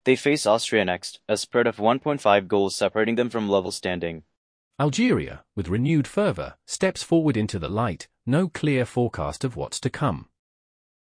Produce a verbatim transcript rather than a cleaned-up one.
They face Austria next, a spread of one point five goals separating them from level standing. Algeria, with renewed fervour, steps forward into the light, no clear forecast of what's to come.